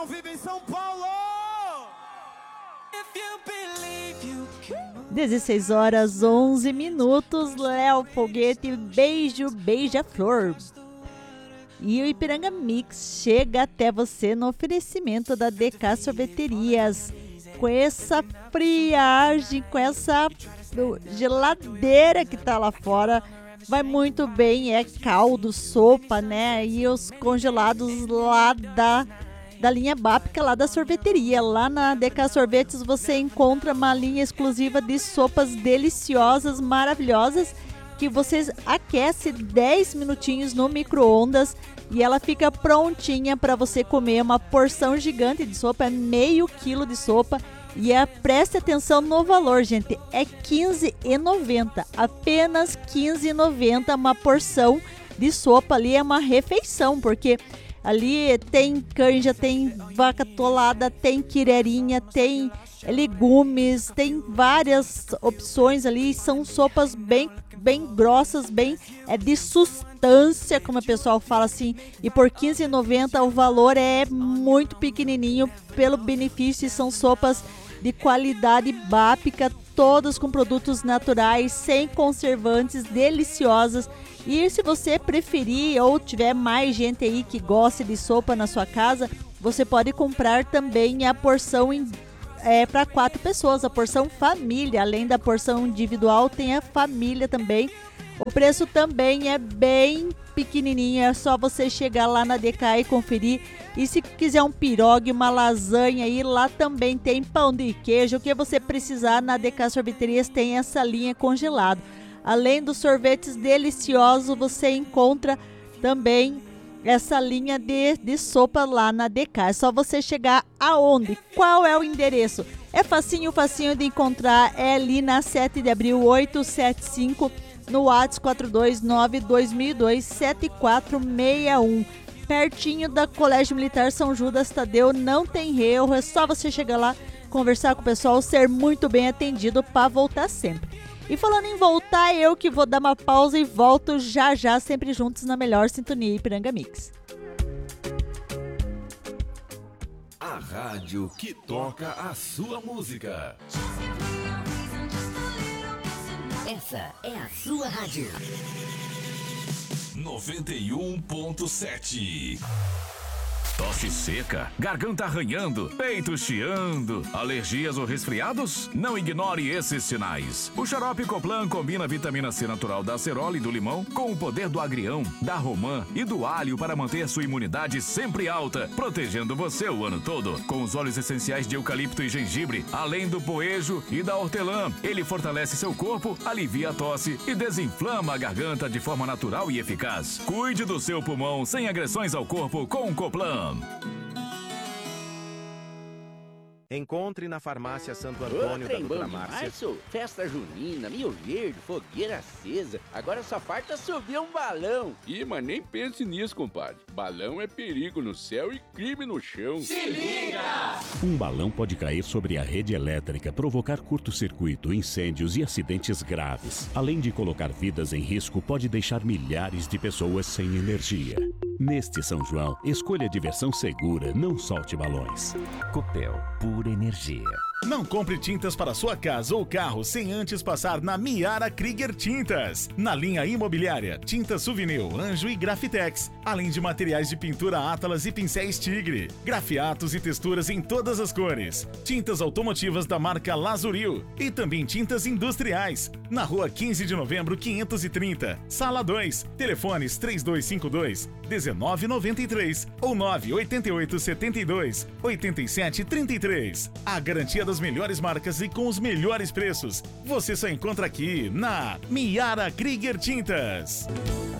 ao vivo em São Paulo. 16 horas 11 minutos. Léo Foguete, beijo, beija-flor. E o Ipiranga Mix chega até você no oferecimento da DK Sorveterias. Com essa friagem, com essa geladeira que tá lá fora, vai muito bem. É caldo, sopa, né? E os congelados lá da linha Bápica, lá da sorveteria. Lá na DK Sorvetes você encontra uma linha exclusiva de sopas deliciosas, maravilhosas, que você aquece 10 minutinhos no micro-ondas e ela fica prontinha para você comer. Uma porção gigante de sopa, é meio quilo de sopa. E preste atenção no valor, gente, é R$15,90, apenas R$15,90 uma porção de sopa. Ali é uma refeição, porque ali tem canja, tem vaca atolada, tem quirerinha, tem legumes, tem várias opções ali. São sopas bem grossas, bem de sustância, como o pessoal fala assim. E por R$15,90 o valor é muito pequenininho pelo benefício. São sopas de qualidade Bápica, todas com produtos naturais, sem conservantes, deliciosas. E se você preferir ou tiver mais gente aí que gosta de sopa na sua casa, você pode comprar também a porção para 4 pessoas, a porção família. Além da porção individual, tem a família também. O preço também é bem pequenininho, é só você chegar lá na DK e conferir. E se quiser um pirogue, uma lasanha aí, lá também tem pão de queijo. O que você precisar na DK Sorveterias tem essa linha congelado. Além dos sorvetes deliciosos, você encontra também essa linha de sopa lá na DK. É só você chegar aonde? Qual é o endereço? É facinho de encontrar. É ali na 7 de abril 875, no WhatsApp 429-2002-7461. Pertinho da Colégio Militar São Judas Tadeu, não tem erro. É só você chegar lá, conversar com o pessoal, ser muito bem atendido para voltar sempre. E falando em voltar, eu que vou dar uma pausa e volto já, sempre juntos na melhor sintonia Ipiranga Mix. A rádio que toca a sua música. Essa é a sua rádio. 91.7. Tosse seca, garganta arranhando, peito chiando, alergias ou resfriados? Não ignore esses sinais. O xarope Coplan combina a vitamina C natural da acerola e do limão com o poder do agrião, da romã e do alho para manter sua imunidade sempre alta, protegendo você o ano todo. Com os óleos essenciais de eucalipto e gengibre, além do poejo e da hortelã, ele fortalece seu corpo, alivia a tosse e desinflama a garganta de forma natural e eficaz. Cuide do seu pulmão sem agressões ao corpo com o Coplan. Encontre na farmácia Santo Antônio da Doutora Márcia. Festa junina, Milho Verde, fogueira acesa. Agora só falta subir um balão. Ih, mas nem pense nisso, compadre. Balão é perigo no céu e crime no chão. Se liga! Um balão pode cair sobre a rede elétrica, provocar curto-circuito, incêndios e acidentes graves. Além de colocar vidas em risco, pode deixar milhares de pessoas sem energia. Neste São João, escolha diversão segura, não solte balões. Copel, pura energia. Não compre tintas para sua casa ou carro sem antes passar na Miara Krieger Tintas. Na linha imobiliária, tinta Souvenir, Anjo e Grafitex. Além de materiais de pintura Atlas e pincéis Tigre. Grafiatos e texturas em todas as cores. Tintas automotivas da marca Lazuril. E também tintas industriais. Na rua 15 de novembro, 530. Sala 2. Telefones 3252-1993 ou 98872-8733. A garantia das melhores marcas e com os melhores preços. Você só encontra aqui na Miara Krieger Tintas.